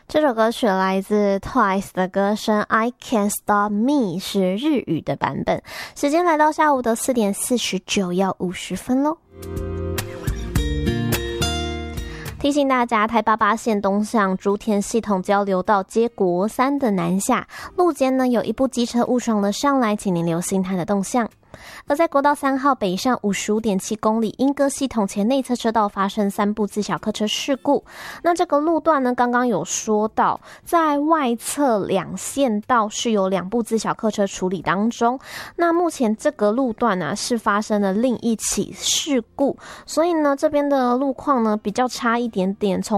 这首歌曲来自 Twice 的歌声 I Can't Stop Me 是日语的版本。时间来到下午的4点49要50分咯。提醒大家，台88线东向竹田系统交流道接国3的南下路肩呢，有一部机车误撞了上来，请您留心它的动向。而在国道3号北上55.7公里莺歌系统前内侧车道发生3部自小客车事故。那这个路段呢，刚刚有说到，在外侧2线道是有2部自小客车处理当中。那目前这个路段呢，是发生了另一起事故，所以呢，这边的路况呢比较差一点点。从